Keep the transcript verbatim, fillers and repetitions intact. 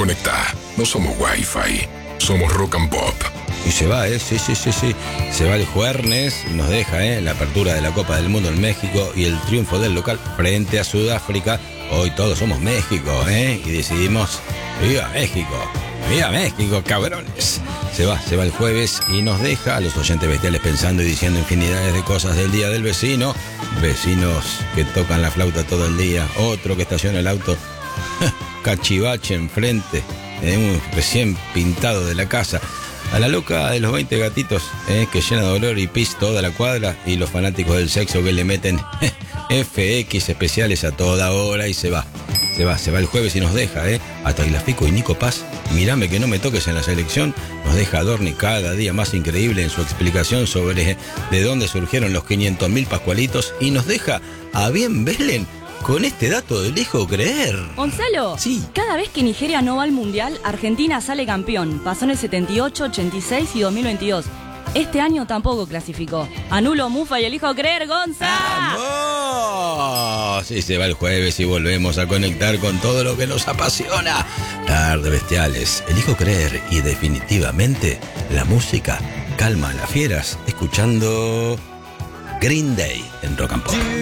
conectá. No somos Wi-Fi, somos Rock and Pop. Y se va, ¿eh? Sí, sí, sí, sí. Se va el jueves y nos deja, ¿eh? La apertura de la Copa del Mundo en México y el triunfo del local frente a Sudáfrica. Hoy todos somos México, ¿eh? Y decidimos, ¡viva México! ¡Viva México, cabrones! Se va, se va el jueves y nos deja a los oyentes bestiales pensando y diciendo infinidades de cosas del día del vecino. Vecinos que tocan la flauta todo el día. Otro que estaciona el auto cachivache enfrente, ¿eh? Un recién pintado de la casa. A la loca de los veinte gatitos, ¿eh? Que llena de dolor y pis toda la cuadra. Y los fanáticos del sexo que le meten F X especiales a toda hora y se va. Se va, se va el jueves y nos deja, ¿eh? Hasta Glafico y Nico Paz, mirame que no me toques en la selección, nos deja a Dorni cada día más increíble en su explicación sobre de dónde surgieron los quinientos mil pascualitos y nos deja a Bien Belén con este dato del hijo creer. Gonzalo, sí. Cada vez que Nigeria no va al Mundial, Argentina sale campeón. Pasó en el setenta y ocho, ochenta y seis y dos mil veintidós. Este año tampoco clasificó. Anulo, Mufa y el hijo creer, Gonza. ¡Vamos! Sí, se va el jueves y volvemos a conectar con todo lo que nos apasiona. Tarde bestiales, el hijo creer y definitivamente la música calma a las fieras escuchando Green Day en Rock and Pop.